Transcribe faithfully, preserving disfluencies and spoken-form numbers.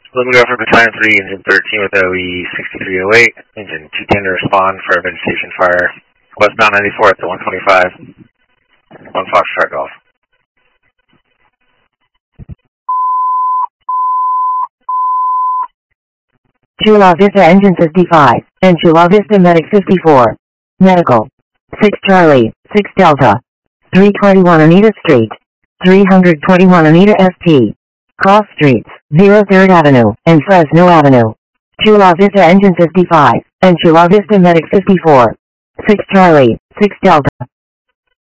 Limit for Battalion three, Engine thirteen with O E sixty-three oh eight. Engine two ten to respond for a vegetation fire. Westbound ninety-four at the one twenty-five. one Foxtrot Golf. Chula Vista Engine fifty-five, and Chula Vista Medic fifty-four. Medical. six Charlie, six Delta. three twenty-one Anita Street. three twenty-one Anita S T. Cross Streets, zero third Avenue, and Fresno Avenue. Chula Vista Engine fifty-five, and Chula Vista Medic fifty-four. six Charlie, six Delta.